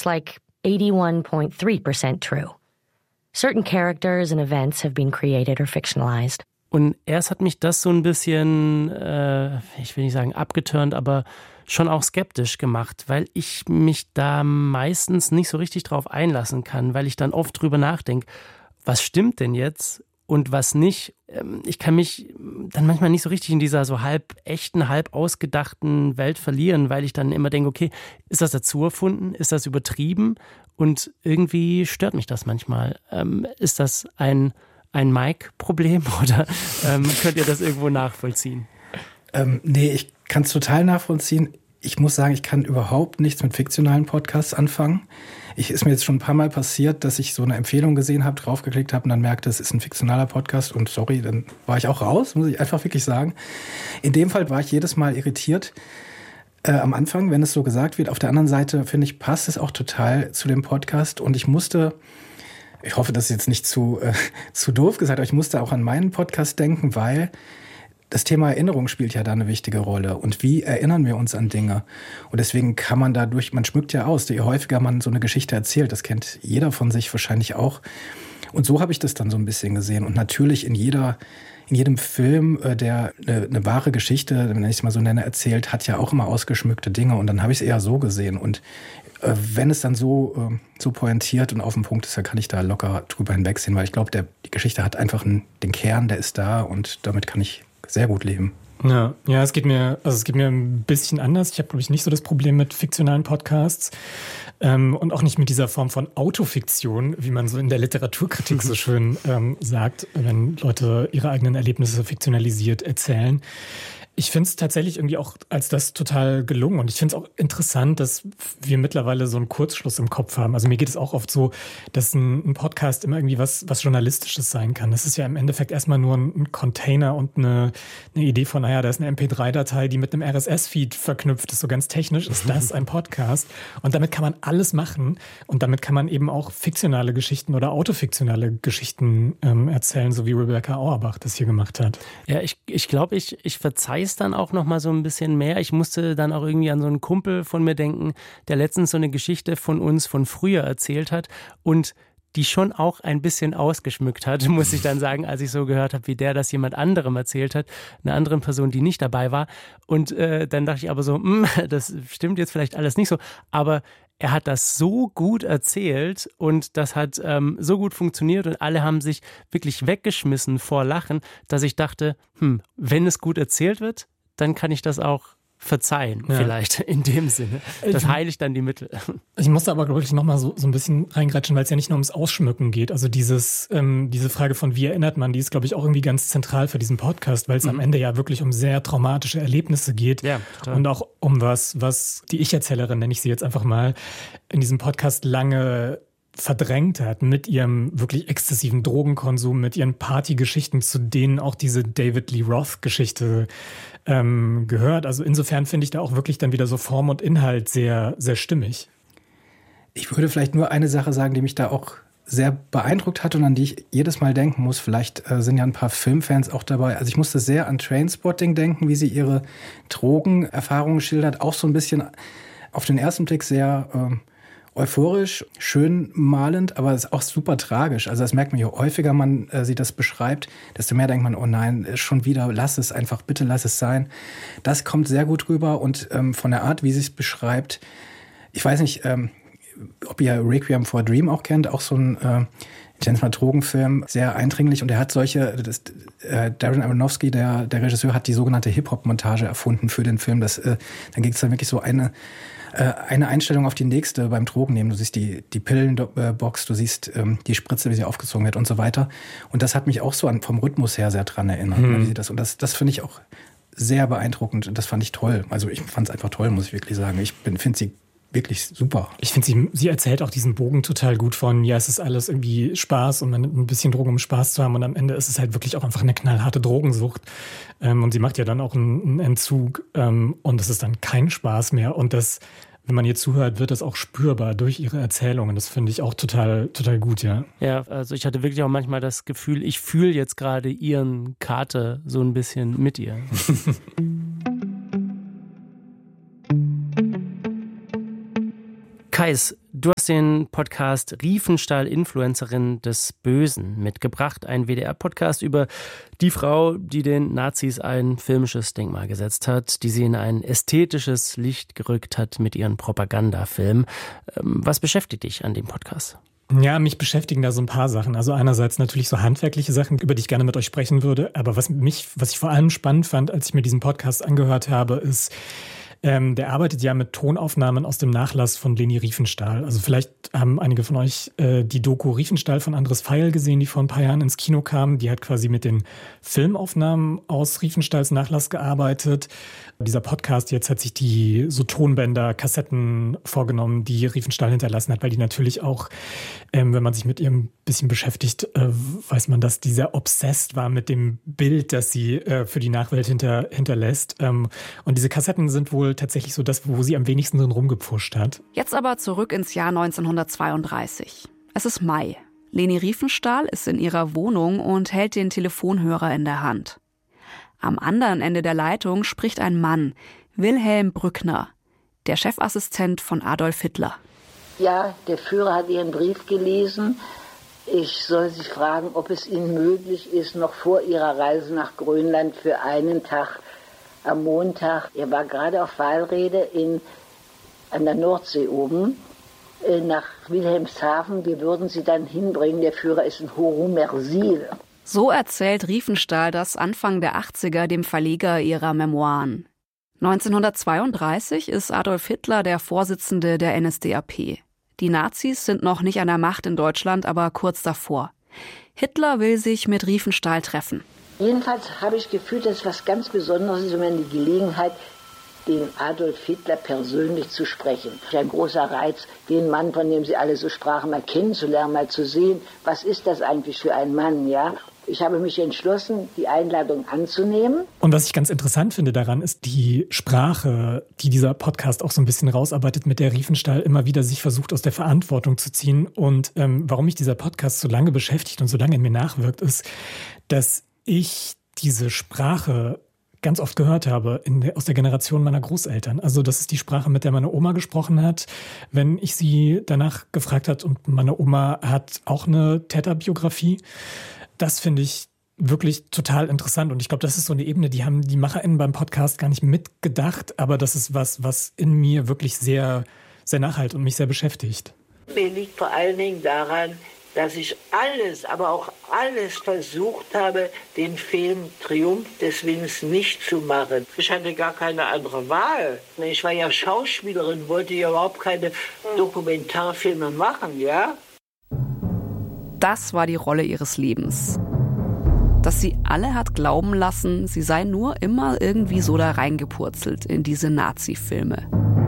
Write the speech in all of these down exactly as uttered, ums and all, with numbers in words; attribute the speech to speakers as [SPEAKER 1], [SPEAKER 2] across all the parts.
[SPEAKER 1] that's like eighty-one point three percent true. Certain characters and events have been created or fictionalized.
[SPEAKER 2] Und erst hat mich das so ein bisschen, äh, ich will nicht sagen abgeturnt, aber schon auch skeptisch gemacht, weil ich mich da meistens nicht so richtig drauf einlassen kann, weil ich dann oft drüber nachdenke, was stimmt denn jetzt und was nicht. Ich kann mich dann manchmal nicht so richtig in dieser so halb echten, halb ausgedachten Welt verlieren, weil ich dann immer denke, okay, ist das dazu erfunden? Ist das übertrieben? Und irgendwie stört mich das manchmal. Ähm, ist das ein, ein Mike-Problem oder ähm, könnt ihr das irgendwo nachvollziehen?
[SPEAKER 3] Ähm, nee, ich kann es total nachvollziehen. Ich muss sagen, ich kann überhaupt nichts mit fiktionalen Podcasts anfangen. Ich ist mir jetzt schon ein paar Mal passiert, dass ich so eine Empfehlung gesehen habe, draufgeklickt habe und dann merkte, es ist ein fiktionaler Podcast und sorry, dann war ich auch raus, muss ich einfach wirklich sagen. In dem Fall war ich jedes Mal irritiert äh, am Anfang, wenn es so gesagt wird. Auf der anderen Seite, finde ich, passt es auch total zu dem Podcast und ich musste, ich hoffe, das ist jetzt nicht zu, äh, zu doof gesagt, aber ich musste auch an meinen Podcast denken, weil das Thema Erinnerung spielt ja da eine wichtige Rolle. Und wie erinnern wir uns an Dinge? Und deswegen kann man dadurch, man schmückt ja aus, je häufiger man so eine Geschichte erzählt, das kennt jeder von sich wahrscheinlich auch. Und so habe ich das dann so ein bisschen gesehen. Und natürlich in jeder, in jedem Film, der eine, eine wahre Geschichte, wenn ich es mal so nenne, erzählt, hat ja auch immer ausgeschmückte Dinge. Und dann habe ich es eher so gesehen. Und äh, wenn es dann so, äh, so pointiert und auf den Punkt ist, dann kann ich da locker drüber hinwegsehen. Weil ich glaube, die Geschichte hat einfach einen, den Kern, der ist da. Und damit kann ich sehr gut leben.
[SPEAKER 4] Ja, ja, es geht mir, also es geht mir ein bisschen anders. Ich habe, glaube ich, nicht so das Problem mit fiktionalen Podcasts ähm, und auch nicht mit dieser Form von Autofiktion, wie man so in der Literaturkritik so schön ähm, sagt, wenn Leute ihre eigenen Erlebnisse fiktionalisiert erzählen. Ich finde es tatsächlich irgendwie auch als das total gelungen und ich finde es auch interessant, dass wir mittlerweile so einen Kurzschluss im Kopf haben. Also mir geht es auch oft so, dass ein, ein Podcast immer irgendwie was, was Journalistisches sein kann. Das ist ja im Endeffekt erstmal nur ein Container und eine, eine Idee von, naja, da ist eine M P drei Datei, die mit einem R S S-Feed verknüpft ist. So ganz technisch ist das ein Podcast und damit kann man alles machen und damit kann man eben auch fiktionale Geschichten oder autofiktionale Geschichten ähm, erzählen, so wie Rebecca Auerbach das hier gemacht hat.
[SPEAKER 2] Ja, ich, ich glaube, ich, ich verzeihe es dann auch noch mal so ein bisschen mehr. Ich musste dann auch irgendwie an so einen Kumpel von mir denken, der letztens so eine Geschichte von uns von früher erzählt hat und die schon auch ein bisschen ausgeschmückt hat, muss ich dann sagen, als ich so gehört habe, wie der das jemand anderem erzählt hat, einer anderen Person, die nicht dabei war. Und äh, dann dachte ich aber so, das stimmt jetzt vielleicht alles nicht so, aber er hat das so gut erzählt und das hat ähm, so gut funktioniert und alle haben sich wirklich weggeschmissen vor Lachen, dass ich dachte, hm, wenn es gut erzählt wird, dann kann ich das auch verzeihen, ja. Vielleicht in dem Sinne. Das heiligt dann die Mittel.
[SPEAKER 4] Ich musste aber, glaube ich, nochmal so, so ein bisschen reingrätschen, weil es ja nicht nur ums Ausschmücken geht. Also dieses, ähm, diese Frage von wie erinnert man, die ist, glaube ich, auch irgendwie ganz zentral für diesen Podcast, weil es mhm. am Ende ja wirklich um sehr traumatische Erlebnisse geht. Ja, total. Und auch um was, was die Ich-Erzählerin, nenne ich sie jetzt einfach mal, in diesem Podcast lange verdrängt hat mit ihrem wirklich exzessiven Drogenkonsum, mit ihren Partygeschichten, zu denen auch diese David Lee Roth-Geschichte ähm, gehört. Also insofern finde ich da auch wirklich dann wieder so Form und Inhalt sehr, sehr stimmig.
[SPEAKER 3] Ich würde vielleicht nur eine Sache sagen, die mich da auch sehr beeindruckt hat und an die ich jedes Mal denken muss. Vielleicht äh, sind ja ein paar Filmfans auch dabei. Also ich musste sehr an Trainspotting denken, wie sie ihre Drogenerfahrungen schildert. Auch so ein bisschen auf den ersten Blick sehr ähm, euphorisch, schön malend, aber es ist auch super tragisch. Also das merkt man, je häufiger man äh, sie das beschreibt, desto mehr denkt man, oh nein, schon wieder, lass es einfach, bitte lass es sein. Das kommt sehr gut rüber und ähm, von der Art, wie sie es beschreibt, ich weiß nicht, ähm, ob ihr Requiem for a Dream auch kennt, auch so ein äh, ich nenne es mal Drogenfilm, sehr eindringlich und er hat solche, das, äh, Darren Aronofsky, der, der Regisseur, hat die sogenannte Hip-Hop-Montage erfunden für den Film. Das, äh, dann gibt es dann wirklich so eine eine Einstellung auf die nächste beim Drogennehmen. Du siehst die, die Pillenbox, du siehst ähm, die Spritze, wie sie aufgezogen wird und so weiter. Und das hat mich auch so an, vom Rhythmus her sehr dran erinnert. Mhm. Wie sie das, und das, das finde ich auch sehr beeindruckend und das fand ich toll. Also ich fand es einfach toll, muss ich wirklich sagen. Ich finde sie wirklich super.
[SPEAKER 4] Ich finde, sie, sie erzählt auch diesen Bogen total gut von, ja, es ist alles irgendwie Spaß und man nimmt ein bisschen Drogen, um Spaß zu haben und am Ende ist es halt wirklich auch einfach eine knallharte Drogensucht. Ähm, und sie macht ja dann auch einen, einen Entzug ähm, und es ist dann kein Spaß mehr und das, wenn man ihr zuhört, wird das auch spürbar durch ihre Erzählungen. Das finde ich auch total, total gut, ja.
[SPEAKER 2] Ja, also ich hatte wirklich auch manchmal das Gefühl, ich fühle jetzt gerade ihren Kater so ein bisschen mit ihr. Kais, Du hast den Podcast Riefenstahl, Influencerin des Bösen, mitgebracht. Ein W D R-Podcast über die Frau, die den Nazis ein filmisches Denkmal gesetzt hat, die sie in ein ästhetisches Licht gerückt hat mit ihren Propagandafilmen. Was beschäftigt dich an dem Podcast?
[SPEAKER 4] Ja, mich beschäftigen da so ein paar Sachen. Also einerseits natürlich so handwerkliche Sachen, über die ich gerne mit euch sprechen würde. Aber was mich, was ich vor allem spannend fand, als ich mir diesen Podcast angehört habe, ist, Ähm, der arbeitet ja mit Tonaufnahmen aus dem Nachlass von Leni Riefenstahl. Also vielleicht haben einige von euch äh, die Doku Riefenstahl von Andres Pfeil gesehen, die vor ein paar Jahren ins Kino kam. Die hat quasi mit den Filmaufnahmen aus Riefenstahls Nachlass gearbeitet. Dieser Podcast jetzt hat sich die so Tonbänder, Kassetten vorgenommen, die Riefenstahl hinterlassen hat, weil die natürlich auch, ähm, wenn man sich mit ihr ein bisschen beschäftigt, äh, weiß man, dass die sehr obsessed war mit dem Bild, das sie äh, für die Nachwelt hinter, hinterlässt. Ähm, und diese Kassetten sind wohl tatsächlich so das, wo sie am wenigsten drin rumgepfuscht hat.
[SPEAKER 5] Jetzt aber zurück ins Jahr neunzehnhundertzweiunddreißig. Es ist Mai. Leni Riefenstahl ist in ihrer Wohnung und hält den Telefonhörer in der Hand. Am anderen Ende der Leitung spricht ein Mann, Wilhelm Brückner, der Chefassistent von Adolf Hitler.
[SPEAKER 6] Ja, der Führer hat Ihren Brief gelesen. Ich soll Sie fragen, ob es Ihnen möglich ist, noch vor Ihrer Reise nach Grönland für einen Tag am Montag, er war gerade auf Wahlrede in, an der Nordsee oben, äh, nach Wilhelmshaven. Wir würden Sie dann hinbringen. Der Führer ist in Horomersil.
[SPEAKER 5] So erzählt Riefenstahl das Anfang der achtziger dem Verleger ihrer Memoiren. neunzehnhundertzweiunddreißig ist Adolf Hitler der Vorsitzende der N S D A P. Die Nazis sind noch nicht an der Macht in Deutschland, aber kurz davor. Hitler will sich mit Riefenstahl treffen.
[SPEAKER 6] Jedenfalls habe ich gefühlt, dass es was ganz Besonderes ist, wenn man die Gelegenheit, den Adolf Hitler persönlich zu sprechen. Ein großer Reiz, den Mann, von dem Sie alle so sprachen, mal kennenzulernen, mal zu sehen, was ist das eigentlich für ein Mann, ja? Ich habe mich entschlossen, die Einladung anzunehmen.
[SPEAKER 4] Und was ich ganz interessant finde daran, ist die Sprache, die dieser Podcast auch so ein bisschen rausarbeitet, mit der Riefenstahl immer wieder sich versucht, aus der Verantwortung zu ziehen. Und ähm, warum mich dieser Podcast so lange beschäftigt und so lange in mir nachwirkt, ist, dass ich diese Sprache ganz oft gehört habe in der, aus der Generation meiner Großeltern. Also das ist die Sprache, mit der meine Oma gesprochen hat, wenn ich sie danach gefragt hat. Und meine Oma hat auch eine Täterbiografie. Das finde ich wirklich total interessant. Und ich glaube, das ist so eine Ebene, die haben die MacherInnen beim Podcast gar nicht mitgedacht. Aber das ist was, was in mir wirklich sehr, sehr nachhalt und mich sehr beschäftigt.
[SPEAKER 6] Mir liegt vor allen Dingen daran, dass ich alles, aber auch alles versucht habe, den Film Triumph des Willens nicht zu machen. Ich hatte gar keine andere Wahl. Ich war ja Schauspielerin, wollte ja überhaupt keine Dokumentarfilme machen, ja?
[SPEAKER 5] Das war die Rolle ihres Lebens. Dass sie alle hat glauben lassen, sie sei nur immer irgendwie so da reingepurzelt in diese Nazi-Filme.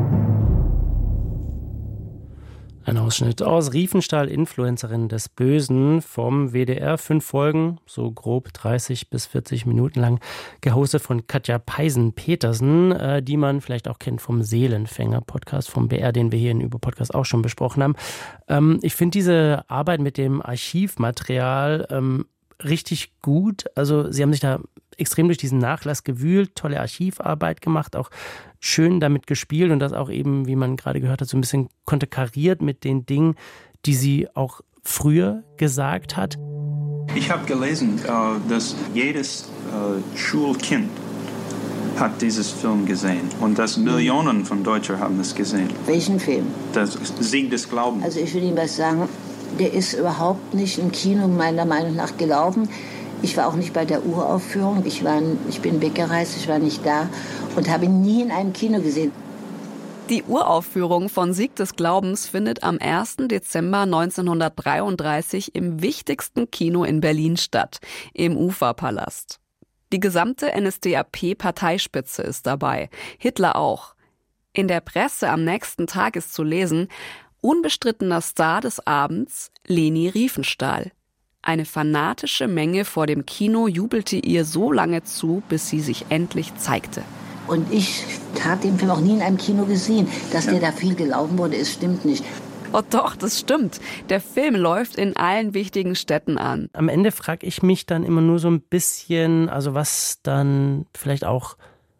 [SPEAKER 2] Ein Ausschnitt aus Riefenstahl, Influencerin des Bösen, vom W D R. Fünf Folgen, so grob dreißig bis vierzig Minuten lang, gehostet von Katja Peisen-Petersen, äh, die man vielleicht auch kennt vom Seelenfänger-Podcast vom B R, den wir hier in Über-Podcast auch schon besprochen haben. Ähm, ich finde diese Arbeit mit dem Archivmaterial ähm, richtig gut. Also sie haben sich da extrem durch diesen Nachlass gewühlt, tolle Archivarbeit gemacht, auch schön damit gespielt und das auch eben, wie man gerade gehört hat, so ein bisschen konterkariert mit den Dingen, die sie auch früher gesagt hat.
[SPEAKER 7] Ich habe gelesen, dass jedes Schulkind hat dieses Film gesehen und dass Millionen von Deutschen haben es gesehen.
[SPEAKER 6] Welchen Film?
[SPEAKER 7] Das Sieg des Glaubens.
[SPEAKER 6] Also ich will Ihnen was sagen, der ist überhaupt nicht im Kino meiner Meinung nach gelaufen. Ich war auch nicht bei der Uraufführung. Ich, war, ich bin weggereist, ich war nicht da und habe ihn nie in einem Kino gesehen.
[SPEAKER 5] Die Uraufführung von Sieg des Glaubens findet am ersten Dezember neunzehnhundertdreiunddreißig im wichtigsten Kino in Berlin statt, im Uferpalast. Die gesamte N S D A P-Parteispitze ist dabei, Hitler auch. In der Presse am nächsten Tag ist zu lesen, unbestrittener Star des Abends, Leni Riefenstahl. Eine fanatische Menge vor dem Kino jubelte ihr so lange zu, bis sie sich endlich zeigte.
[SPEAKER 6] Und ich habe den Film auch nie in einem Kino gesehen. Dass ja. der da viel gelaufen wurde, ist stimmt nicht.
[SPEAKER 5] Oh doch, das stimmt. Der Film läuft in allen wichtigen Städten an.
[SPEAKER 2] Am Ende frage ich mich dann immer nur so ein bisschen, also was dann vielleicht auch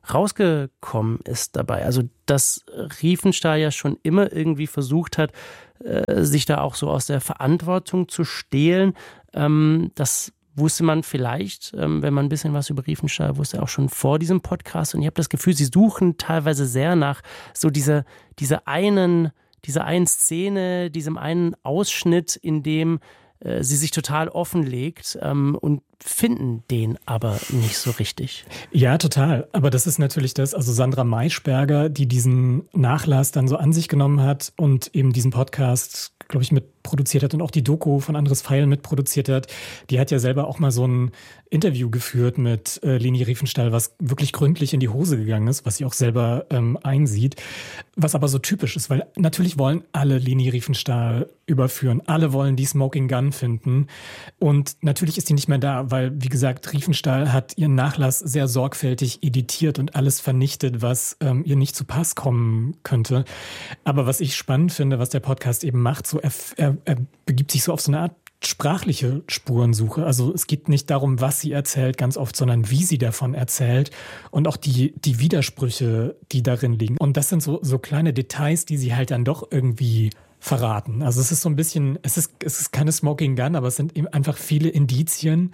[SPEAKER 2] rausgekommen ist dabei? Also, dass Riefenstahl ja schon immer irgendwie versucht hat, äh, sich da auch so aus der Verantwortung zu stehlen, ähm, das wusste man vielleicht, ähm, wenn man ein bisschen was über Riefenstahl wusste, auch schon vor diesem Podcast. Und ich habe das Gefühl, sie suchen teilweise sehr nach so dieser, dieser einen, dieser einen Szene, diesem einen Ausschnitt, in dem äh, sie sich total offenlegt ähm, und finden den aber nicht so richtig.
[SPEAKER 4] Ja, total. Aber das ist natürlich das, also Sandra Maischberger, die diesen Nachlass dann so an sich genommen hat und eben diesen Podcast, glaube ich, mitproduziert hat und auch die Doku von Andres Pfeil mitproduziert hat. Die hat ja selber auch mal so ein Interview geführt mit äh, Leni Riefenstahl, was wirklich gründlich in die Hose gegangen ist, was sie auch selber ähm, einsieht. Was aber so typisch ist, weil natürlich wollen alle Leni Riefenstahl überführen. Alle wollen die Smoking Gun finden. Und natürlich ist die nicht mehr da, weil, wie gesagt, Riefenstahl hat ihren Nachlass sehr sorgfältig editiert und alles vernichtet, was ähm, ihr nicht zu Pass kommen könnte. Aber was ich spannend finde, was der Podcast eben macht, so er, er, er begibt sich so auf so eine Art sprachliche Spurensuche. Also es geht nicht darum, was sie erzählt ganz oft, sondern wie sie davon erzählt und auch die, die Widersprüche, die darin liegen. Und das sind so, so kleine Details, die sie halt dann doch irgendwie verraten. Also es ist so ein bisschen, es ist, es ist keine Smoking Gun, aber es sind eben einfach viele Indizien,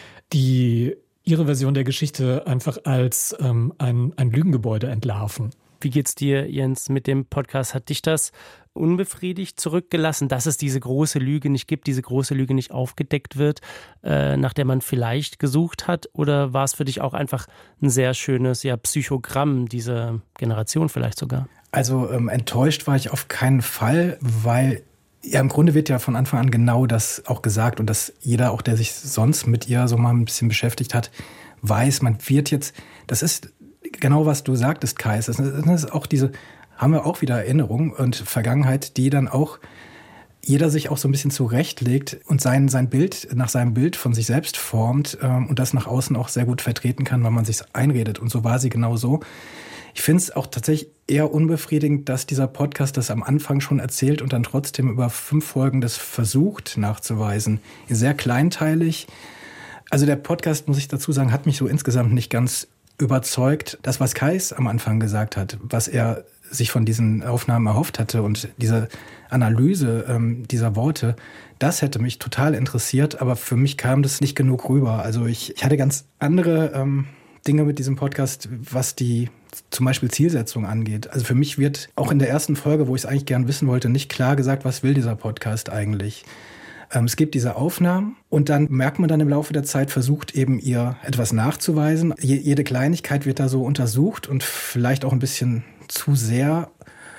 [SPEAKER 4] die ihre Version der Geschichte einfach als ähm, ein, ein Lügengebäude entlarven.
[SPEAKER 2] Wie geht's dir, Jens, mit dem Podcast? Hat dich das unbefriedigt zurückgelassen, dass es diese große Lüge nicht gibt, diese große Lüge nicht aufgedeckt wird, äh, nach der man vielleicht gesucht hat? Oder war es für dich auch einfach ein sehr schönes ja, Psychogramm dieser Generation vielleicht sogar?
[SPEAKER 3] Also ähm, enttäuscht war ich auf keinen Fall, weil ja im Grunde wird ja von Anfang an genau das auch gesagt und dass jeder, auch der sich sonst mit ihr so mal ein bisschen beschäftigt hat, weiß, man wird jetzt, das ist genau, was du sagtest, Kais. Das ist auch diese, haben wir auch wieder Erinnerungen und Vergangenheit, die dann auch jeder sich auch so ein bisschen zurechtlegt und sein, sein Bild nach seinem Bild von sich selbst formt ähm, und das nach außen auch sehr gut vertreten kann, weil man sich einredet. Und so war sie genau so. Ich finde es auch tatsächlich eher unbefriedigend, dass dieser Podcast das am Anfang schon erzählt und dann trotzdem über fünf Folgen das versucht nachzuweisen. Sehr kleinteilig. Also der Podcast, muss ich dazu sagen, hat mich so insgesamt nicht ganz überzeugt. Das, was Kais am Anfang gesagt hat, was er sich von diesen Aufnahmen erhofft hatte und diese Analyse ähm, dieser Worte, das hätte mich total interessiert, aber für mich kam das nicht genug rüber. Also ich, ich hatte ganz andere ähm, Dinge mit diesem Podcast, was die zum Beispiel Zielsetzung angeht. Also für mich wird auch in der ersten Folge, wo ich es eigentlich gern wissen wollte, nicht klar gesagt, was will dieser Podcast eigentlich. Ähm, es gibt diese Aufnahmen und dann merkt man dann im Laufe der Zeit, versucht eben ihr etwas nachzuweisen. Je, jede Kleinigkeit wird da so untersucht und vielleicht auch ein bisschen zu sehr.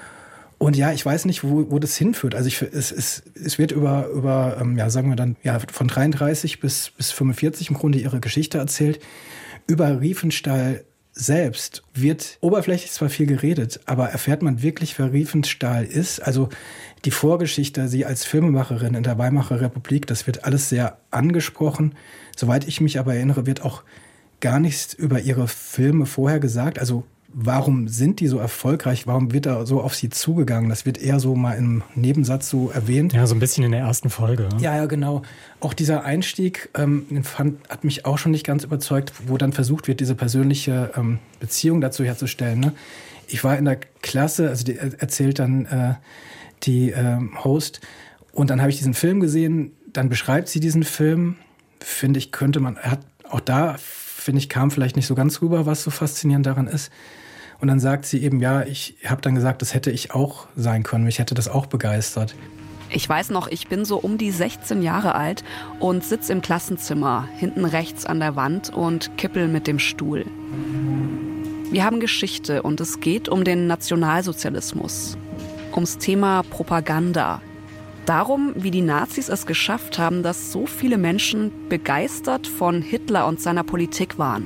[SPEAKER 3] Und ja, ich weiß nicht, wo, wo das hinführt. Also ich, es, es, es wird über, über ähm, ja, sagen wir dann, ja, von dreiunddreißig bis, bis fünfundvierzig im Grunde ihre Geschichte erzählt. Über Riefenstahl selbst wird oberflächlich zwar viel geredet, aber erfährt man wirklich, wer Riefenstahl ist? Also die Vorgeschichte, sie als Filmemacherin in der Weimarer Republik, das wird alles sehr angesprochen. Soweit ich mich aber erinnere, wird auch gar nichts über ihre Filme vorher gesagt. Also warum sind die so erfolgreich? Warum wird da so auf sie zugegangen? Das wird eher so mal im Nebensatz so erwähnt.
[SPEAKER 4] Ja, so ein bisschen in der ersten Folge.
[SPEAKER 3] Ja, ja, genau. Auch dieser Einstieg ähm, fand, hat mich auch schon nicht ganz überzeugt, wo dann versucht wird, diese persönliche ähm, Beziehung dazu herzustellen. Ne? Ich war in der Klasse, also die erzählt dann äh, die ähm, Host, und dann habe ich diesen Film gesehen, dann beschreibt sie diesen Film, finde ich, könnte man, hat auch da, finde ich, kam vielleicht nicht so ganz rüber, was so faszinierend daran ist. Und dann sagt sie eben, ja, ich habe dann gesagt, das hätte ich auch sein können, mich hätte das auch begeistert.
[SPEAKER 5] Ich weiß noch, ich bin so um die sechzehn Jahre alt und sitze im Klassenzimmer, hinten rechts an der Wand und kippel mit dem Stuhl. Wir haben Geschichte und es geht um den Nationalsozialismus, ums Thema Propaganda. Darum, wie die Nazis es geschafft haben, dass so viele Menschen begeistert von Hitler und seiner Politik waren.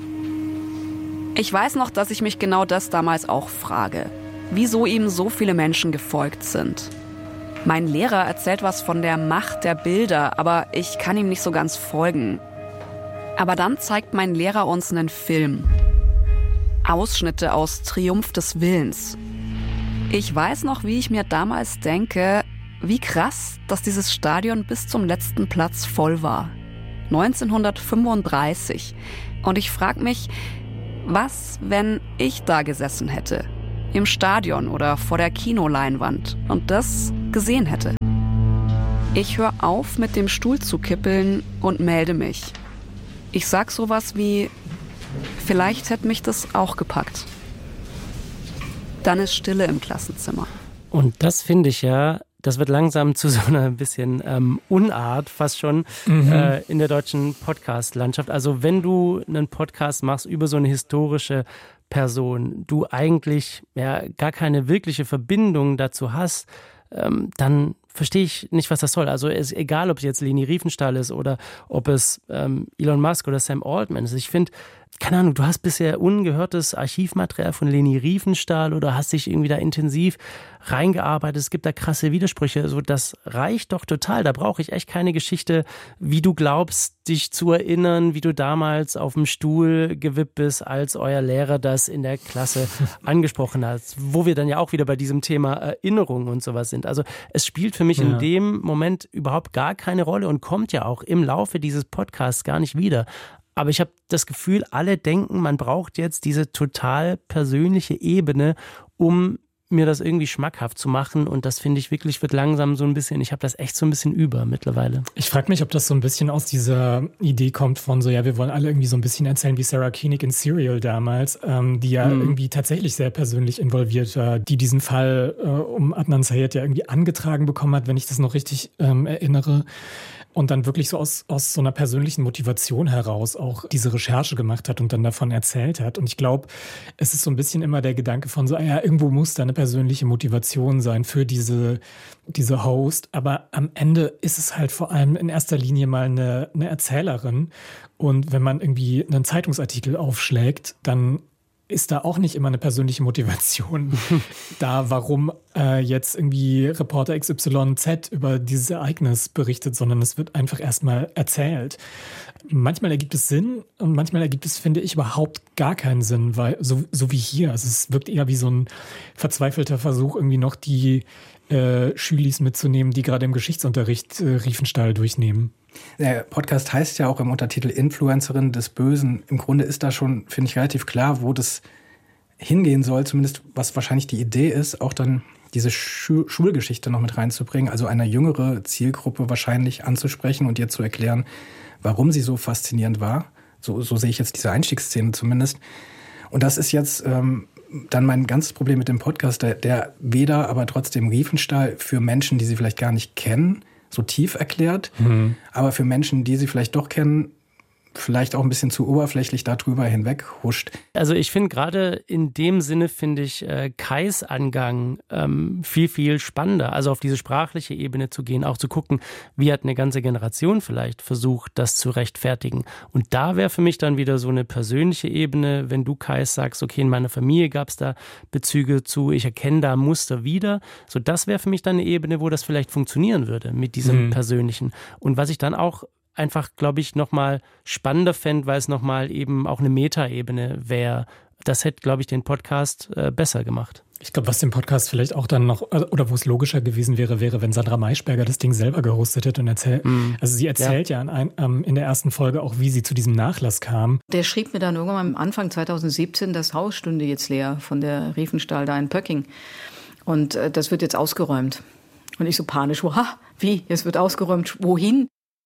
[SPEAKER 5] Ich weiß noch, dass ich mich genau das damals auch frage, wieso ihm so viele Menschen gefolgt sind. Mein Lehrer erzählt was von der Macht der Bilder, aber ich kann ihm nicht so ganz folgen. Aber dann zeigt mein Lehrer uns einen Film. Ausschnitte aus Triumph des Willens. Ich weiß noch, wie ich mir damals denke, wie krass, dass dieses Stadion bis zum letzten Platz voll war. neunzehnhundertfünfunddreißig. Und ich frage mich, Was, wenn ich da gesessen hätte? Im Stadion oder vor der Kinoleinwand und das gesehen hätte? Ich höre auf, mit dem Stuhl zu kippeln und melde mich. Ich sag sowas wie, vielleicht hätte mich das auch gepackt. Dann ist Stille im Klassenzimmer.
[SPEAKER 2] Und das finde ich ja, das wird langsam zu so einer bisschen ähm, Unart fast schon mhm. äh, in der deutschen Podcast-Landschaft. Also wenn du einen Podcast machst über so eine historische Person, du eigentlich ja gar keine wirkliche Verbindung dazu hast, ähm, dann verstehe ich nicht, was das soll. Also es ist egal, ob es jetzt Leni Riefenstahl ist oder ob es ähm, Elon Musk oder Sam Altman ist. Ich finde, keine Ahnung, du hast bisher ungehörtes Archivmaterial von Leni Riefenstahl oder hast dich irgendwie da intensiv reingearbeitet. Es gibt da krasse Widersprüche. Also das reicht doch total. Da brauche ich echt keine Geschichte, wie du glaubst, dich zu erinnern, wie du damals auf dem Stuhl gewippt bist, als euer Lehrer das in der Klasse angesprochen hat. Wo wir dann ja auch wieder bei diesem Thema Erinnerung und sowas sind. Also es spielt für mich ja. in dem Moment überhaupt gar keine Rolle und kommt ja auch im Laufe dieses Podcasts gar nicht wieder. Aber ich habe das Gefühl, alle denken, man braucht jetzt diese total persönliche Ebene, um mir das irgendwie schmackhaft zu machen. Und das finde ich wirklich wird langsam so ein bisschen, ich habe das echt so ein bisschen über mittlerweile.
[SPEAKER 4] Ich frage mich, ob das so ein bisschen aus dieser Idee kommt von so, ja, wir wollen alle irgendwie so ein bisschen erzählen wie Sarah Koenig in Serial damals, ähm, die ja mhm. irgendwie tatsächlich sehr persönlich involviert war, die diesen Fall äh, um Adnan Syed ja irgendwie angetragen bekommen hat, wenn ich das noch richtig ähm, erinnere. Und dann wirklich so aus, aus so einer persönlichen Motivation heraus auch diese Recherche gemacht hat und dann davon erzählt hat. Und ich glaube, es ist so ein bisschen immer der Gedanke von so, ja, irgendwo muss da eine persönliche Motivation sein für diese, diese Host. Aber am Ende ist es halt vor allem in erster Linie mal eine, eine Erzählerin. Und wenn man irgendwie einen Zeitungsartikel aufschlägt, dann ist da auch nicht immer eine persönliche Motivation da, warum äh, jetzt irgendwie Reporter X Y Z über dieses Ereignis berichtet, sondern es wird einfach erstmal erzählt. Manchmal ergibt es Sinn und manchmal ergibt es, finde ich, überhaupt gar keinen Sinn, weil so, so wie hier, also es wirkt eher wie so ein verzweifelter Versuch, irgendwie noch die äh, Schülis mitzunehmen, die gerade im Geschichtsunterricht äh, Riefenstahl durchnehmen.
[SPEAKER 3] Der Podcast heißt ja auch im Untertitel Influencerin des Bösen. Im Grunde ist da schon, finde ich, relativ klar, wo das hingehen soll, zumindest was wahrscheinlich die Idee ist, auch dann diese Schu- Schulgeschichte noch mit reinzubringen, also eine jüngere Zielgruppe wahrscheinlich anzusprechen und ihr zu erklären, warum sie so faszinierend war. So, so sehe ich jetzt diese Einstiegsszene zumindest. Und das ist jetzt ähm, dann mein ganzes Problem mit dem Podcast, der, der weder, aber trotzdem Riefenstahl für Menschen, die sie vielleicht gar nicht kennen, so tief erklärt, mhm. aber für Menschen, die sie vielleicht doch kennen, vielleicht auch ein bisschen zu oberflächlich darüber hinweg huscht.
[SPEAKER 2] Also ich finde gerade in dem Sinne, finde ich äh, Kais Angang ähm, viel, viel spannender. Also auf diese sprachliche Ebene zu gehen, auch zu gucken, wie hat eine ganze Generation vielleicht versucht, das zu rechtfertigen. Und da wäre für mich dann wieder so eine persönliche Ebene, wenn du, Kais, sagst, okay, in meiner Familie gab es da Bezüge zu, ich erkenne da Muster wieder. So, das wäre für mich dann eine Ebene, wo das vielleicht funktionieren würde mit diesem mhm. Persönlichen. Und was ich dann auch einfach, glaube ich, nochmal spannender fände, weil es nochmal eben auch eine Metaebene wäre. Das hätte, glaube ich, den Podcast äh, besser gemacht.
[SPEAKER 4] Ich glaube, was den Podcast vielleicht auch dann noch, oder wo es logischer gewesen wäre, wäre, wenn Sandra Maischberger das Ding selber gehostet hätte und erzählt. Mm. Also sie erzählt ja, ja in, ein, ähm, in der ersten Folge auch, wie sie zu diesem Nachlass kam.
[SPEAKER 8] Der schrieb mir dann irgendwann am Anfang zwanzig siebzehn, das Haus stünde jetzt leer von der Riefenstahl da in Pöcking. Und äh, das wird jetzt ausgeräumt. Und ich so panisch, oha, wie? Es wird ausgeräumt, wohin?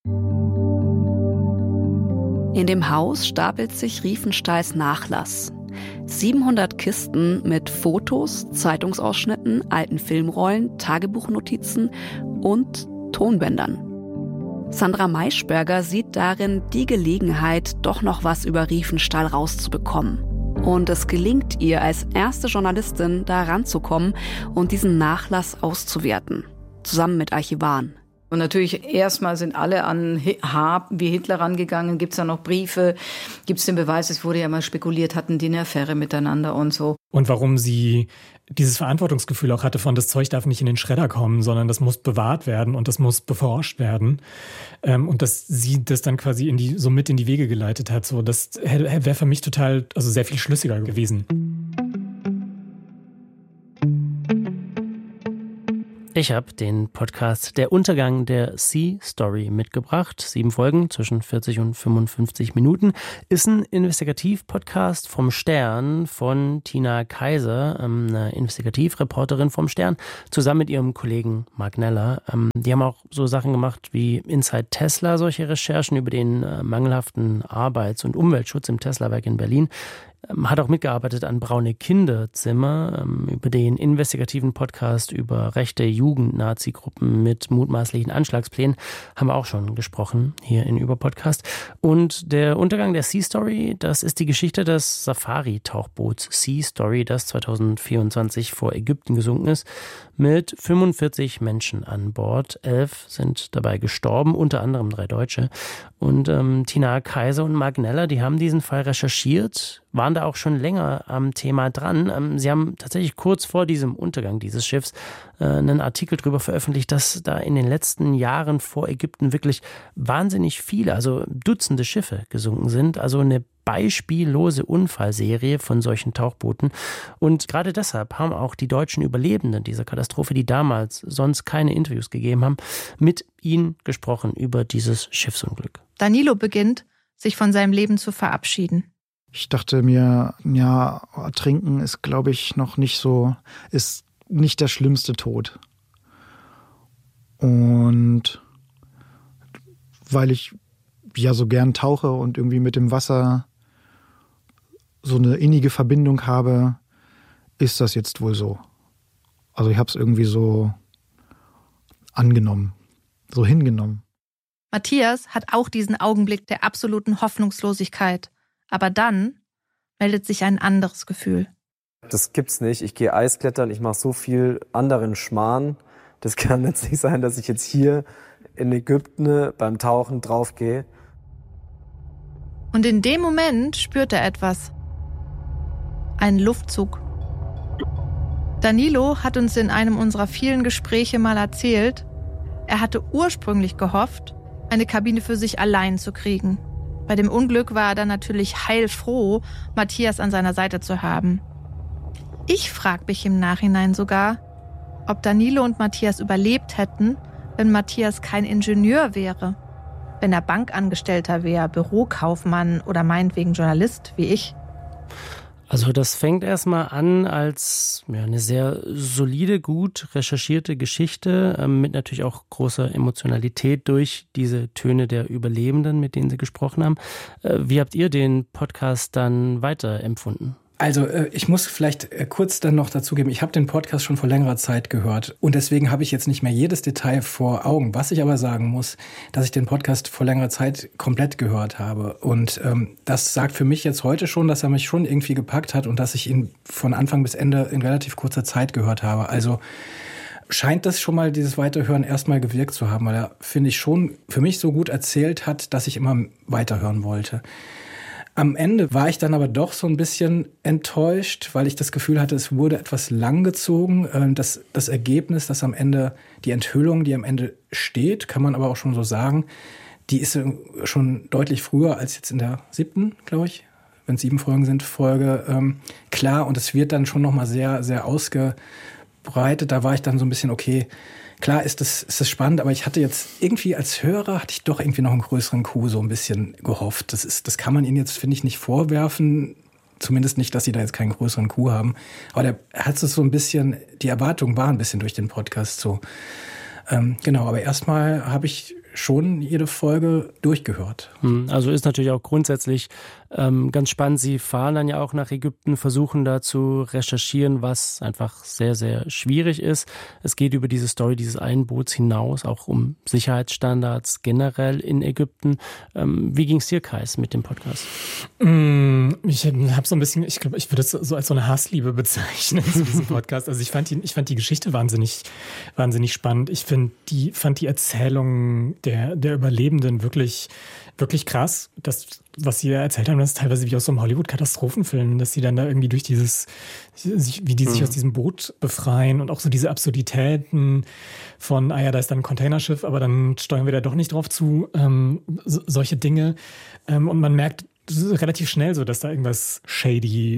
[SPEAKER 5] In dem Haus stapelt sich Riefenstahls Nachlass. siebenhundert Kisten mit Fotos, Zeitungsausschnitten, alten Filmrollen, Tagebuchnotizen und Tonbändern. Sandra Maischberger sieht darin die Gelegenheit, doch noch was über Riefenstahl rauszubekommen. Und es gelingt ihr als erste Journalistin, da ranzukommen und diesen Nachlass auszuwerten, zusammen mit Archivaren.
[SPEAKER 8] Und natürlich erstmal sind alle an H wie Hitler rangegangen. Gibt es da noch Briefe? Gibt es den Beweis? Es wurde ja mal spekuliert, hatten die eine Affäre miteinander und so.
[SPEAKER 4] Und warum sie dieses Verantwortungsgefühl auch hatte von, das Zeug darf nicht in den Schredder kommen, sondern das muss bewahrt werden und das muss beforscht werden. Und dass sie das dann quasi in die, so mit in die Wege geleitet hat. So, das wäre für mich total, also sehr viel schlüssiger gewesen.
[SPEAKER 2] Ich habe den Podcast Der Untergang der Sea Story mitgebracht. Sieben Folgen zwischen vierzig und fünfundfünfzig Minuten. Ist ein Investigativ-Podcast vom Stern von Tina Kaiser, eine Investigativreporterin vom Stern, zusammen mit ihrem Kollegen Mark Neller. Die haben auch so Sachen gemacht wie Inside Tesla, solche Recherchen über den mangelhaften Arbeits- und Umweltschutz im Tesla-Werk in Berlin. Hat auch mitgearbeitet an Braune Kinderzimmer, über den investigativen Podcast über rechte Jugend-Nazi-Gruppen mit mutmaßlichen Anschlagsplänen haben wir auch schon gesprochen hier in Überpodcast. Und der Untergang der Sea Story, das ist die Geschichte des Safari-Tauchboots Sea Story, das zweitausendvierundzwanzig vor Ägypten gesunken ist, mit fünfundvierzig Menschen an Bord. Elf sind dabei gestorben, unter anderem drei Deutsche. Und ähm, Tina Kaiser und Mark Neller, die haben diesen Fall recherchiert, waren da auch schon länger am Thema dran. Ähm, sie haben tatsächlich kurz vor diesem Untergang dieses Schiffs äh, einen Artikel darüber veröffentlicht, dass da in den letzten Jahren vor Ägypten wirklich wahnsinnig viele, also Dutzende Schiffe gesunken sind. Also eine beispiellose Unfallserie von solchen Tauchbooten. Und gerade deshalb haben auch die deutschen Überlebenden dieser Katastrophe, die damals sonst keine Interviews gegeben haben, mit ihnen gesprochen über dieses Schiffsunglück.
[SPEAKER 9] Danilo beginnt, sich von seinem Leben zu verabschieden.
[SPEAKER 10] Ich dachte mir, ja, ertrinken ist, glaube ich, noch nicht so, ist nicht der schlimmste Tod. Und weil ich ja so gern tauche und irgendwie mit dem Wasser so eine innige Verbindung habe, ist das jetzt wohl so. Also ich habe es irgendwie so angenommen, so hingenommen.
[SPEAKER 9] Matthias hat auch diesen Augenblick der absoluten Hoffnungslosigkeit. Aber dann meldet sich ein anderes Gefühl.
[SPEAKER 11] Das gibt's nicht. Ich gehe Eisklettern, ich mache so viel anderen Schmarrn. Das kann jetzt nicht sein, dass ich jetzt hier in Ägypten beim Tauchen draufgehe.
[SPEAKER 9] Und in dem Moment spürt er etwas. Einen Luftzug. Danilo hat uns in einem unserer vielen Gespräche mal erzählt, er hatte ursprünglich gehofft, eine Kabine für sich allein zu kriegen. Bei dem Unglück war er dann natürlich heilfroh, Matthias an seiner Seite zu haben. Ich frage mich im Nachhinein sogar, ob Danilo und Matthias überlebt hätten, wenn Matthias kein Ingenieur wäre. Wenn er Bankangestellter wäre, Bürokaufmann oder meinetwegen Journalist wie ich.
[SPEAKER 2] Also das fängt erstmal an als ja, eine sehr solide, gut recherchierte Geschichte äh, mit natürlich auch großer Emotionalität durch diese Töne der Überlebenden, mit denen Sie gesprochen haben. Äh, wie habt ihr den Podcast dann weiterempfunden?
[SPEAKER 3] Also ich muss vielleicht kurz dann noch dazugeben, ich habe den Podcast schon vor längerer Zeit gehört und deswegen habe ich jetzt nicht mehr jedes Detail vor Augen. Was ich aber sagen muss, dass ich den Podcast vor längerer Zeit komplett gehört habe und ähm, das sagt für mich jetzt heute schon, dass er mich schon irgendwie gepackt hat und dass ich ihn von Anfang bis Ende in relativ kurzer Zeit gehört habe. Also scheint das schon mal, dieses Weiterhören erstmal gewirkt zu haben, weil er, finde ich, schon für mich so gut erzählt hat, dass ich immer weiterhören wollte. Am Ende war ich dann aber doch so ein bisschen enttäuscht, weil ich das Gefühl hatte, es wurde etwas langgezogen. Das, das Ergebnis, das am Ende, die Enthüllung, die am Ende steht, kann man aber auch schon so sagen, die ist schon deutlich früher als jetzt in der siebten, glaube ich, wenn es sieben Folgen sind, Folge ähm, klar. Und es wird dann schon nochmal sehr, sehr ausgebreitet. Da war ich dann so ein bisschen, okay, klar ist das, ist das spannend, aber ich hatte jetzt irgendwie als Hörer, hatte ich doch irgendwie noch einen größeren Coup so ein bisschen gehofft. Das ist, das kann man ihnen jetzt, finde ich, nicht vorwerfen. Zumindest nicht, dass sie da jetzt keinen größeren Coup haben. Aber der hat es so ein bisschen, die Erwartungen waren ein bisschen durch den Podcast so. Ähm, genau, aber erstmal habe ich schon jede Folge durchgehört.
[SPEAKER 2] Also ist natürlich auch grundsätzlich ähm, ganz spannend. Sie fahren dann ja auch nach Ägypten, versuchen da zu recherchieren, was einfach sehr, sehr schwierig ist. Es geht über diese Story dieses einen Boots hinaus, auch um Sicherheitsstandards generell in Ägypten. Ähm, wie ging es dir, Kais, mit dem Podcast?
[SPEAKER 4] Mm, ich habe so ein bisschen, ich glaube, ich würde es so als so eine Hassliebe bezeichnen zu diesem Podcast. Also ich fand die, ich fand die Geschichte wahnsinnig, wahnsinnig spannend. Ich finde die, fand die Erzählung der, der Überlebenden wirklich, wirklich krass. Das, was sie erzählt haben, das ist teilweise wie aus so einem Hollywood-Katastrophenfilm, dass sie dann da irgendwie durch dieses, wie die sich mhm. aus diesem Boot befreien und auch so diese Absurditäten von, ah ja, da ist dann ein Containerschiff, aber dann steuern wir da doch nicht drauf zu, ähm, so, solche Dinge. Ähm, und man merkt relativ schnell so, dass da irgendwas shady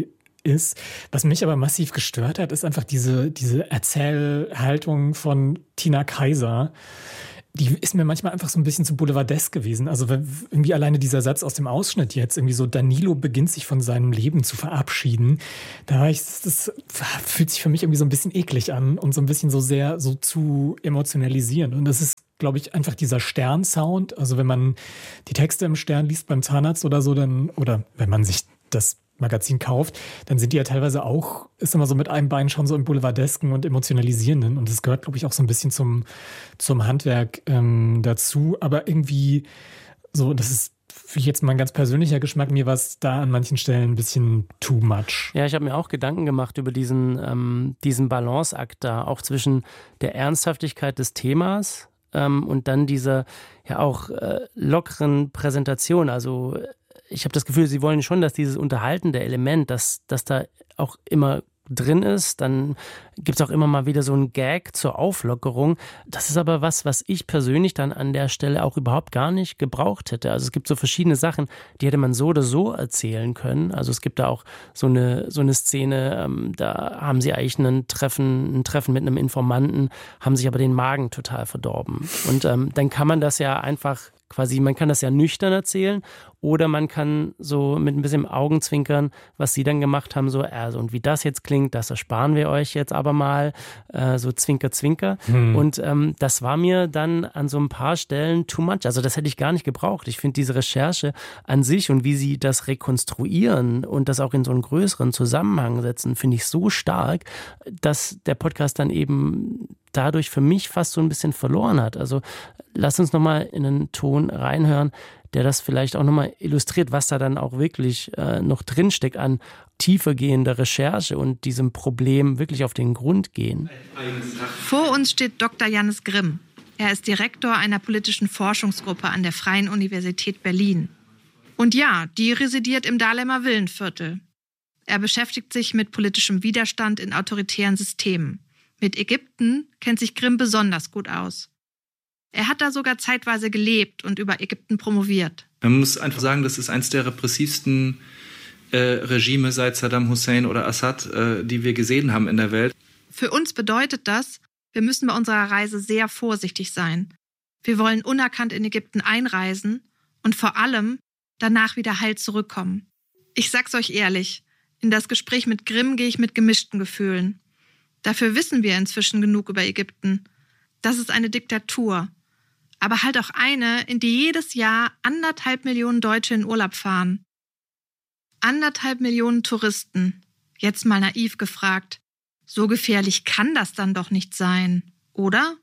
[SPEAKER 4] ist. Was mich aber massiv gestört hat, ist einfach diese, diese Erzählhaltung von Tina Kaiser. Die ist mir manchmal einfach so ein bisschen zu boulevardesk gewesen. Also irgendwie alleine dieser Satz aus dem Ausschnitt jetzt, irgendwie so, Danilo beginnt sich von seinem Leben zu verabschieden. Da war ich, das, das fühlt sich für mich irgendwie so ein bisschen eklig an und so ein bisschen so sehr, so zu emotionalisierend. Und das ist, glaube ich, einfach dieser Stern-Sound. Also wenn man die Texte im Stern liest beim Zahnarzt oder so, dann, oder wenn man sich das Magazin kauft, dann sind die ja teilweise auch, ist immer so mit einem Bein schon so im Boulevardesken und Emotionalisierenden. Und das gehört, glaube ich, auch so ein bisschen zum, zum Handwerk ähm, dazu. Aber irgendwie so, das ist jetzt mal ein ganz persönlicher Geschmack. Mir war es da an manchen Stellen ein bisschen too much.
[SPEAKER 2] Ja, ich habe mir auch Gedanken gemacht über diesen, ähm, diesen Balanceakt da, auch zwischen der Ernsthaftigkeit des Themas ähm, und dann dieser ja auch äh, lockeren Präsentation. Also ich habe das Gefühl, sie wollen schon, dass dieses unterhaltende Element, dass, dass da auch immer drin ist. Dann gibt es auch immer mal wieder so einen Gag zur Auflockerung. Das ist aber was, was ich persönlich dann an der Stelle auch überhaupt gar nicht gebraucht hätte. Also es gibt so verschiedene Sachen, die hätte man so oder so erzählen können. Also es gibt da auch so eine, so eine Szene, ähm, da haben sie eigentlich ein Treffen, ein Treffen mit einem Informanten, haben sich aber den Magen total verdorben. Und ähm, dann kann man das ja einfach quasi, man kann das ja nüchtern erzählen oder man kann so mit ein bisschen Augenzwinkern, was sie dann gemacht haben, so, also und wie das jetzt klingt, das ersparen wir euch jetzt aber mal, äh, so Zwinker, Zwinker. Hm. Und ähm, das war mir dann an so ein paar Stellen too much. Also das hätte ich gar nicht gebraucht. Ich finde diese Recherche an sich und wie sie das rekonstruieren und das auch in so einen größeren Zusammenhang setzen, finde ich so stark, dass der Podcast dann eben dadurch für mich fast so ein bisschen verloren hat. Also lass uns nochmal in einen Ton reinhören, der das vielleicht auch nochmal illustriert, was da dann auch wirklich äh, noch drinsteckt an tiefergehender Recherche und diesem Problem wirklich auf den Grund gehen.
[SPEAKER 9] Vor uns steht Doktor Jannis Grimm. Er ist Direktor einer politischen Forschungsgruppe an der Freien Universität Berlin. Und ja, die residiert im Dahlemer Villenviertel. Er beschäftigt sich mit politischem Widerstand in autoritären Systemen. Mit Ägypten kennt sich Grimm besonders gut aus. Er hat da sogar zeitweise gelebt und über Ägypten promoviert.
[SPEAKER 12] Man muss einfach sagen, das ist eines der repressivsten äh, Regime seit Saddam Hussein oder Assad, äh, die wir gesehen haben in der Welt.
[SPEAKER 9] Für uns bedeutet das, wir müssen bei unserer Reise sehr vorsichtig sein. Wir wollen unerkannt in Ägypten einreisen und vor allem danach wieder heil zurückkommen. Ich sag's euch ehrlich, in das Gespräch mit Grimm gehe ich mit gemischten Gefühlen. Dafür wissen wir inzwischen genug über Ägypten. Das ist eine Diktatur. Aber halt auch eine, in die jedes Jahr anderthalb Millionen Deutsche in Urlaub fahren. Anderthalb Millionen Touristen. Jetzt mal naiv gefragt. So gefährlich kann das dann doch nicht sein, oder?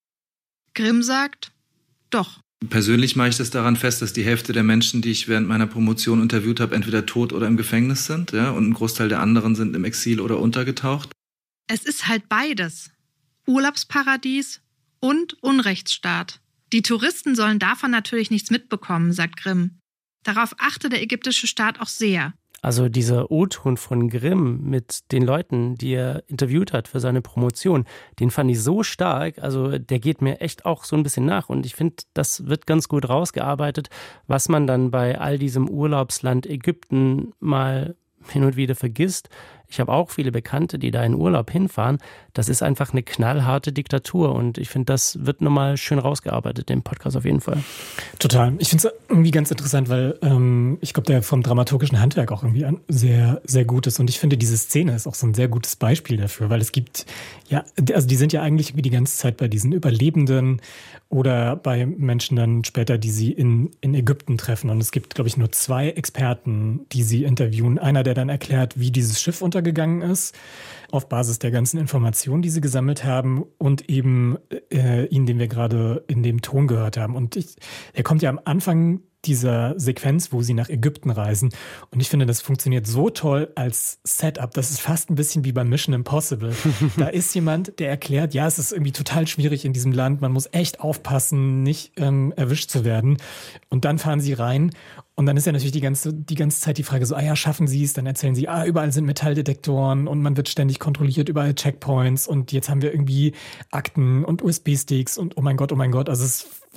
[SPEAKER 9] Grimm sagt, doch.
[SPEAKER 12] Persönlich mache ich das daran fest, dass die Hälfte der Menschen, die ich während meiner Promotion interviewt habe, entweder tot oder im Gefängnis sind, ja, und ein Großteil der anderen sind im Exil oder untergetaucht.
[SPEAKER 9] Es ist halt beides. Urlaubsparadies und Unrechtsstaat. Die Touristen sollen davon natürlich nichts mitbekommen, sagt Grimm. Darauf achte der ägyptische Staat auch sehr.
[SPEAKER 2] Also dieser O-Ton von Grimm mit den Leuten, die er interviewt hat für seine Promotion, den fand ich so stark, also der geht mir echt auch so ein bisschen nach und ich finde, das wird ganz gut rausgearbeitet, was man dann bei all diesem Urlaubsland Ägypten mal hin und wieder vergisst. Ich habe auch viele Bekannte, die da in Urlaub hinfahren. Das ist einfach eine knallharte Diktatur und ich finde, das wird nochmal schön rausgearbeitet im Podcast auf jeden Fall.
[SPEAKER 4] Total. Ich finde es irgendwie ganz interessant, weil ähm, ich glaube, der vom dramaturgischen Handwerk auch irgendwie sehr, sehr gut ist und ich finde, diese Szene ist auch so ein sehr gutes Beispiel dafür, weil es gibt, ja, also die sind ja eigentlich wie die ganze Zeit bei diesen Überlebenden oder bei Menschen dann später, die sie in, in Ägypten treffen und es gibt, glaube ich, nur zwei Experten, die sie interviewen. Einer, der dann erklärt, wie dieses Schiff untergegangen ist, auf Basis der ganzen Informationen, die sie gesammelt haben und eben äh, ihn, den wir gerade in dem Ton gehört haben. Und ich, er kommt ja am Anfang dieser Sequenz, wo sie nach Ägypten reisen. Und ich finde, das funktioniert so toll als Setup. Das ist fast ein bisschen wie bei Mission Impossible. Da ist jemand, der erklärt, ja, es ist irgendwie total schwierig in diesem Land. Man muss echt aufpassen, nicht ähm, erwischt zu werden. Und dann fahren sie rein. Und dann ist ja natürlich die ganze, die ganze Zeit die Frage so, ah ja, schaffen sie es? Dann erzählen sie, ah, überall sind Metalldetektoren und man wird ständig kontrolliert, überall Checkpoints und jetzt haben wir irgendwie Akten und U S B-Sticks und oh mein Gott, oh mein Gott. Also es ist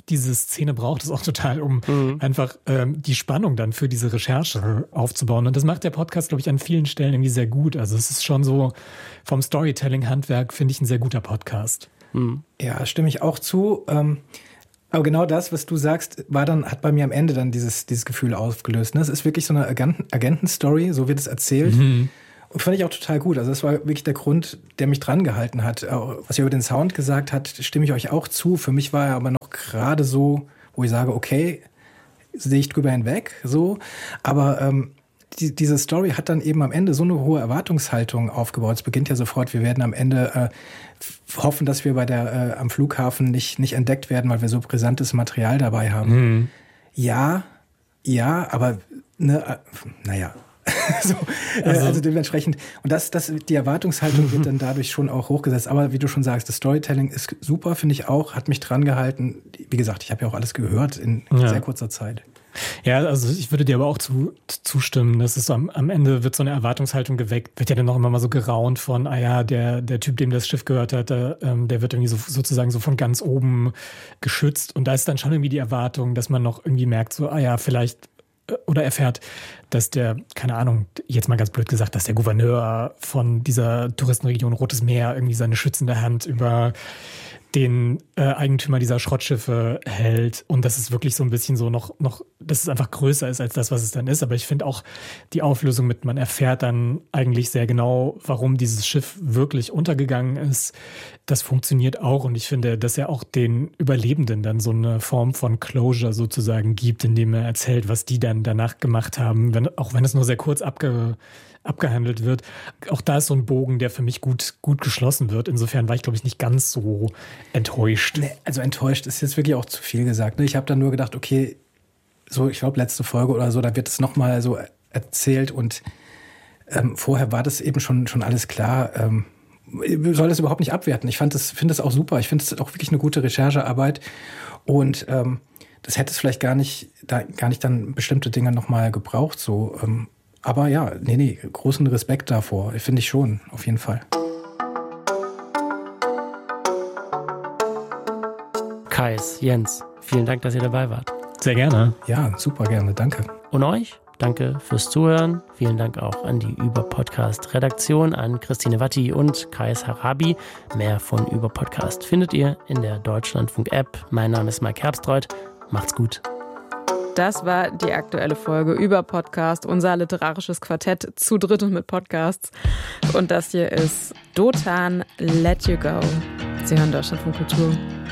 [SPEAKER 4] diese Szene braucht es auch total, um mhm. einfach ähm, die Spannung dann für diese Recherche aufzubauen. Und das macht der Podcast, glaube ich, an vielen Stellen irgendwie sehr gut. Also es ist schon so vom Storytelling-Handwerk, finde ich, ein sehr guter Podcast.
[SPEAKER 3] Mhm. Ja, stimme ich auch zu. Ähm, aber genau das, was du sagst, war dann, hat bei mir am Ende dann dieses, dieses Gefühl ausgelöst. Ne? Es ist wirklich so eine Agenten- Agentenstory, so wird es erzählt. Mhm. Und fand ich auch total gut. Also das war wirklich der Grund, der mich dran gehalten hat. Was ihr über den Sound gesagt habt, stimme ich euch auch zu. Für mich war er aber noch gerade so, wo ich sage, okay, sehe ich drüber hinweg, so. Aber ähm, die, diese Story hat dann eben am Ende so eine hohe Erwartungshaltung aufgebaut. Es beginnt ja sofort, wir werden am Ende äh, hoffen, dass wir bei der äh, am Flughafen nicht, nicht entdeckt werden, weil wir so brisantes Material dabei haben. Mhm. Ja, ja, aber ne, äh, naja. so, also, also dementsprechend, und das, das, die Erwartungshaltung wird dann dadurch schon auch hochgesetzt. Aber wie du schon sagst, das Storytelling ist super, finde ich auch, hat mich dran gehalten. Wie gesagt, ich habe ja auch alles gehört in
[SPEAKER 4] ja.
[SPEAKER 3] sehr kurzer Zeit.
[SPEAKER 4] Ja, also ich würde dir aber auch zu, zustimmen. Das ist so, am, am Ende wird so eine Erwartungshaltung geweckt, wird ja dann noch immer mal so geraunt von, ah ja, der, der Typ, dem das Schiff gehört hat, der, ähm, der wird irgendwie so, sozusagen so von ganz oben geschützt. Und da ist dann schon irgendwie die Erwartung, dass man noch irgendwie merkt, so, ah ja, vielleicht oder erfährt, dass der, keine Ahnung, jetzt mal ganz blöd gesagt, dass der Gouverneur von dieser Touristenregion Rotes Meer irgendwie seine schützende Hand über den äh, Eigentümer dieser Schrottschiffe hält und dass es wirklich so ein bisschen so noch, noch, dass es einfach größer ist als das, was es dann ist. Aber ich finde auch die Auflösung mit, man erfährt dann eigentlich sehr genau, warum dieses Schiff wirklich untergegangen ist. Das funktioniert auch und ich finde, dass er auch den Überlebenden dann so eine Form von Closure sozusagen gibt, indem er erzählt, was die dann danach gemacht haben, wenn, auch wenn es nur sehr kurz abge abgehandelt wird. Auch da ist so ein Bogen, der für mich gut, gut geschlossen wird. Insofern war ich, glaube ich, nicht ganz so enttäuscht.
[SPEAKER 3] Nee, also enttäuscht ist jetzt wirklich auch zu viel gesagt. Ne? Ich habe dann nur gedacht, okay, so, ich glaube, letzte Folge oder so, da wird es nochmal so erzählt und ähm, vorher war das eben schon, schon alles klar. Ähm, ich soll das überhaupt nicht abwerten. Ich fand das, finde das auch super. Ich finde es auch wirklich eine gute Recherchearbeit und ähm, das hätte es vielleicht gar nicht, da, gar nicht dann bestimmte Dinge nochmal gebraucht, so, ähm, aber ja, nee, nee, großen Respekt davor, finde ich schon, auf jeden Fall.
[SPEAKER 2] Kais, Jens, vielen Dank, dass ihr dabei wart.
[SPEAKER 4] Sehr gerne.
[SPEAKER 3] Ja, super gerne, danke.
[SPEAKER 2] Und euch, danke fürs Zuhören. Vielen Dank auch an die Über-Podcast-Redaktion, an Christine Watti und Kais Harabi. Mehr von Über-Podcast findet ihr in der Deutschlandfunk-App. Mein Name ist Mike Herbstreuth. Macht's gut.
[SPEAKER 5] Das war die aktuelle Folge über Podcast, unser literarisches Quartett zu dritt und mit Podcasts. Und das hier ist Dotan Let You Go. Sie hören Deutschlandfunk Kultur.